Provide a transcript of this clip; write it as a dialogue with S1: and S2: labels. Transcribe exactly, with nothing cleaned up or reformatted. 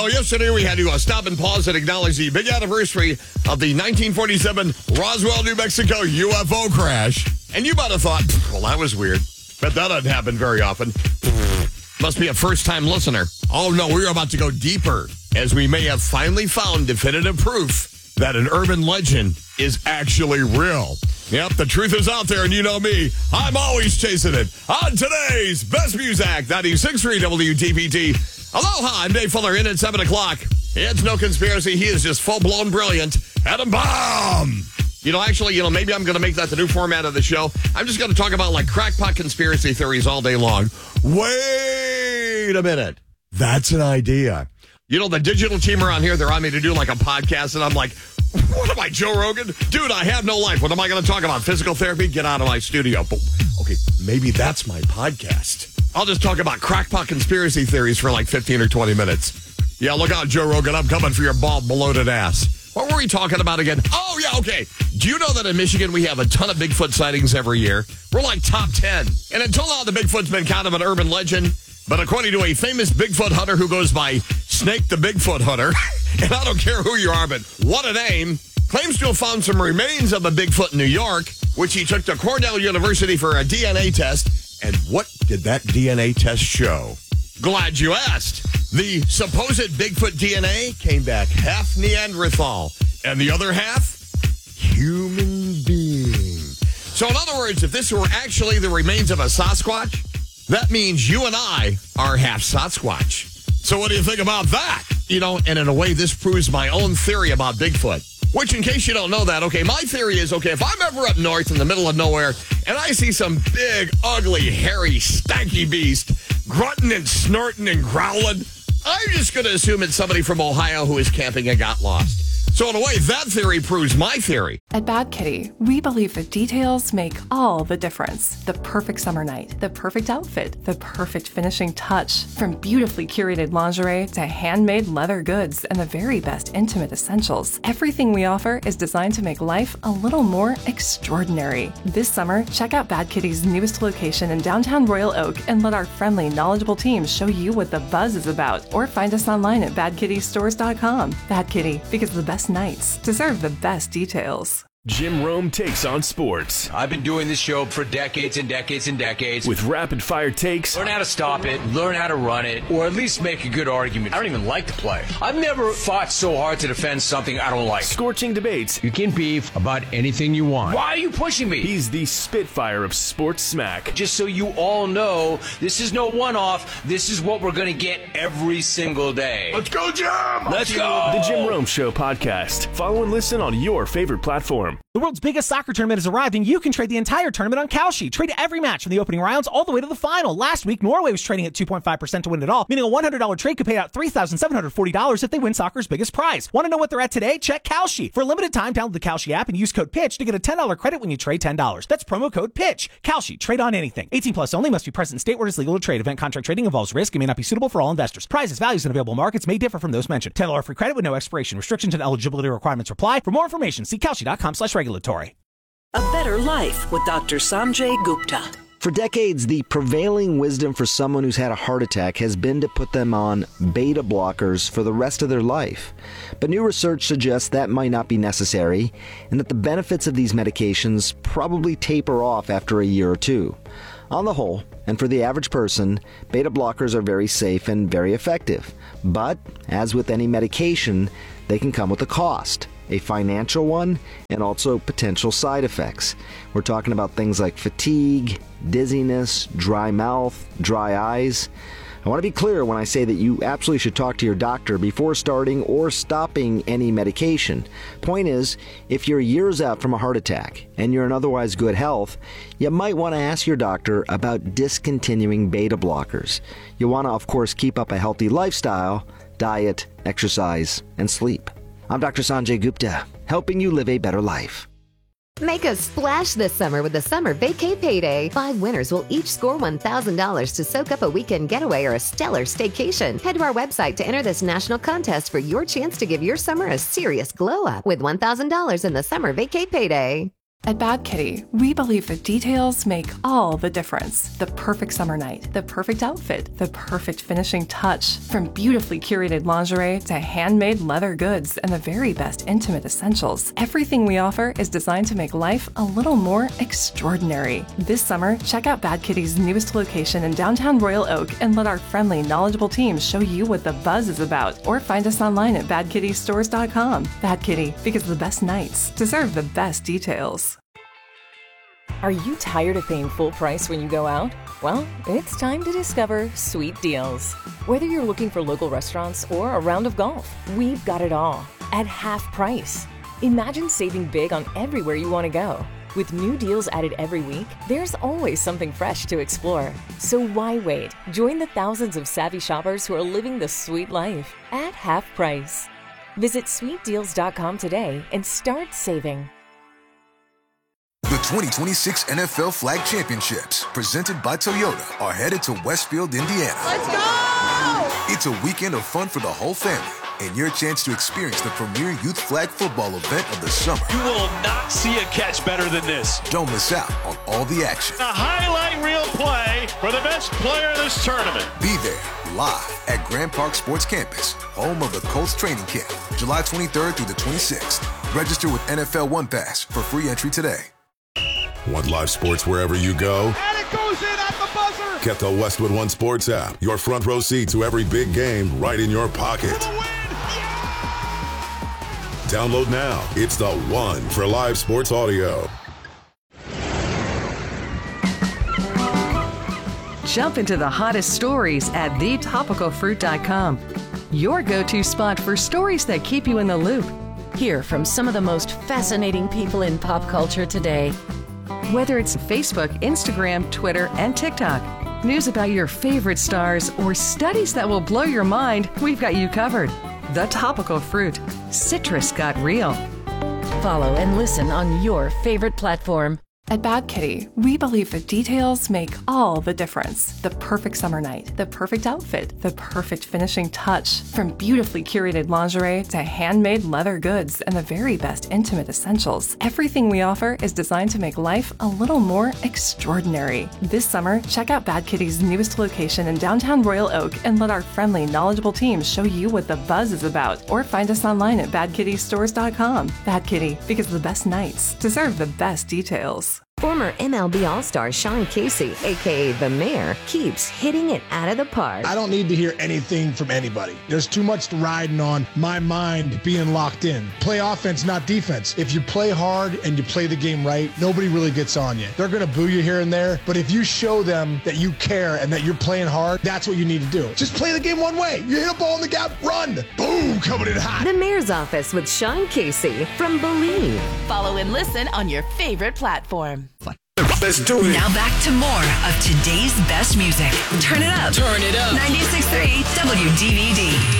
S1: Oh, yesterday we had to uh, stop and pause and acknowledge the big anniversary of the nineteen forty-seven Roswell, New Mexico U F O crash. And you might have thought, well, that was weird. But that doesn't happen very often. Must be a first-time listener. Oh, no, we're about to go deeper, as we may have finally found definitive proof that an urban legend is actually real. Yep, the truth is out there, and you know me. I'm always chasing it. On today's Best Music, ninety-six point three W D P T. Aloha, I'm Dave Fuller in at seven o'clock. It's no conspiracy. He is just full-blown brilliant. Adam Bomb! You know, actually, you know, maybe I'm going to make that the new format of the show. I'm just going to talk about, like, crackpot conspiracy theories all day long. Wait a minute. That's an idea. You know, the digital team around here, they're on me to do, like, a podcast, and I'm like, what am I, Joe Rogan? Dude, I have no life. What am I going to talk about? Physical therapy? Get out of my studio. But, okay, maybe that's my podcast. I'll just talk about crackpot conspiracy theories for like fifteen or twenty minutes. Yeah, look out, Joe Rogan. I'm coming for your bald, bloated ass. What were we talking about again? Oh, yeah, okay. Do you know that in Michigan we have a ton of Bigfoot sightings every year? We're like top ten. And until now, the Bigfoot's been kind of an urban legend. But according to a famous Bigfoot hunter who goes by Snake the Bigfoot Hunter, and I don't care who you are, but what a name, claims to have found some remains of a Bigfoot in New York, which he took to Cornell University for a D N A test. And what did that D N A test show? Glad you asked. The supposed Bigfoot D N A came back half Neanderthal, and the other half, human being. So in other words, if this were actually the remains of a Sasquatch, that means you and I are half Sasquatch. So what do you think about that? You know, and in a way, this proves my own theory about Bigfoot. Which, in case you don't know that, okay, my theory is, okay, if I'm ever up north in the middle of nowhere and I see some big, ugly, hairy, stanky beast grunting and snorting and growling, I'm just going to assume it's somebody from Ohio who is camping and got lost. So in a way, that theory proves my theory.
S2: At Bad Kitty, we believe that details make all the difference. The perfect summer night, the perfect outfit, the perfect finishing touch. From beautifully curated lingerie to handmade leather goods and the very best intimate essentials. Everything we offer is designed to make life a little more extraordinary. This summer, check out Bad Kitty's newest location in downtown Royal Oak and let our friendly, knowledgeable team show you what the buzz is about. Or find us online at bad kitty stores dot com. Bad Kitty, because the best nights deserve the best details.
S3: Jim Rome takes on sports.
S4: I've been doing this show for decades and decades and decades.
S3: With rapid-fire takes.
S4: Learn how to stop it, learn how to run it, or at least make a good argument. I don't even like to play. I've never fought so hard to defend something I don't like.
S3: Scorching debates.
S4: You can beef about anything you want. Why are you pushing me?
S3: He's the Spitfire of sports smack.
S4: Just so you all know, this is no one-off. This is what we're going to get every single day.
S1: Let's go, Jim!
S4: Let's go!
S3: The Jim Rome Show podcast. Follow and listen on your favorite platform.
S5: The world's biggest soccer tournament has arrived, and you can trade the entire tournament on Kalshi. Trade every match from the opening rounds all the way to the final. Last week, Norway was trading at two point five percent to win it all, meaning a one hundred dollars trade could pay out three thousand seven hundred forty dollars if they win soccer's biggest prize. Want to know what they're at today? Check Kalshi. For a limited time, download the Kalshi app and use code PITCH to get a ten dollars credit when you trade ten dollars. That's promo code PITCH. Kalshi. Trade on anything. eighteen plus only. Must be present in state where it is legal to trade. Event contract trading involves risk and may not be suitable for all investors. Prizes, values, and available markets may differ from those mentioned. ten dollars free credit with no expiration. Restrictions and eligibility requirements apply. For more information, see kalshi dot com slash regulatory.
S6: A Better Life with Doctor Sanjay Gupta.
S7: For decades, the prevailing wisdom for someone who's had a heart attack has been to put them on beta blockers for the rest of their life. But new research suggests that might not be necessary, and that the benefits of these medications probably taper off after a year or two. On the whole, and for the average person, beta blockers are very safe and very effective. But, as with any medication, they can come with a cost. A financial one, and also potential side effects. We're talking about things like fatigue, dizziness, dry mouth, dry eyes. I want to be clear when I say that you absolutely should talk to your doctor before starting or stopping any medication. Point is, if you're years out from a heart attack and you're in otherwise good health, you might want to ask your doctor about discontinuing beta blockers. You want to, of course, keep up a healthy lifestyle, diet, exercise, and sleep. I'm Doctor Sanjay Gupta, helping you live a better life.
S8: Make a splash this summer with the Summer Vacay Payday. Five winners will each score one thousand dollars to soak up a weekend getaway or a stellar staycation. Head to our website to enter this national contest for your chance to give your summer a serious glow up with one thousand dollars in the Summer Vacay Payday.
S2: At Bad Kitty, we believe the details make all the difference. The perfect summer night, the perfect outfit, the perfect finishing touch. From beautifully curated lingerie to handmade leather goods and the very best intimate essentials, everything we offer is designed to make life a little more extraordinary. This summer, check out Bad Kitty's newest location in downtown Royal Oak and let our friendly, knowledgeable team show you what the buzz is about, or find us online at bad kitty stores dot com. Bad Kitty, because the best nights deserve the best details.
S9: Are you tired of paying full price when you go out? Well, it's time to discover Sweet Deals. Whether you're looking for local restaurants or a round of golf, we've got it all at half price. Imagine saving big on everywhere you want to go. With new deals added every week, there's always something fresh to explore. So why wait? Join the thousands of savvy shoppers who are living the sweet life at half price. Visit sweet deals dot com today and start saving.
S10: The twenty twenty-six N F L Flag Championships, presented by Toyota, are headed to Westfield, Indiana.
S11: Let's go!
S10: It's a weekend of fun for the whole family and your chance to experience the premier youth flag football event of the summer.
S12: You will not see a catch better than this.
S10: Don't miss out on all the action.
S12: A highlight reel play for the best player of this tournament.
S10: Be there live at Grand Park Sports Campus, home of the Colts training camp, July twenty-third through the twenty-sixth. Register with N F L One Pass for free entry today.
S13: Want live sports wherever you go?
S11: And it goes in at the buzzer!
S13: Get the Westwood One Sports app. Your front row seat to every big game right in your pocket. Download now. It's the one for live sports audio.
S14: Jump into the hottest stories at the topical fruit dot com. Your go-to spot for stories that keep you in the loop. Hear from some of the most fascinating people in pop culture today. Whether it's Facebook, Instagram, Twitter, and TikTok, news about your favorite stars, or studies that will blow your mind, we've got you covered. The Topical Fruit. Citrus got real. Follow and listen on your favorite platform.
S2: At Bad Kitty, we believe the details make all the difference. The perfect summer night, the perfect outfit, the perfect finishing touch. From beautifully curated lingerie to handmade leather goods and the very best intimate essentials, everything we offer is designed to make life a little more extraordinary. This summer, check out Bad Kitty's newest location in downtown Royal Oak and let our friendly, knowledgeable team show you what the buzz is about, or find us online at bad kitty stores dot com. Bad Kitty, because the best nights deserve the best details.
S8: Former M L B All-Star Sean Casey, a k a. The Mayor, keeps hitting it out of the park.
S15: I don't need to hear anything from anybody. There's too much riding on my mind being locked in. Play offense, not defense. If you play hard and you play the game right, nobody really gets on you. They're going to boo you here and there, but if you show them that you care and that you're playing hard, that's what you need to do. Just play the game one way. You hit a ball in the gap, run. Boom, coming in hot.
S8: The Mayor's Office with Sean Casey from Believe.
S16: Follow and listen on your favorite platform.
S10: Let's do it.
S16: Now back to more of today's best music. Turn it up.
S11: Turn it up.
S16: ninety-six point three W D V D.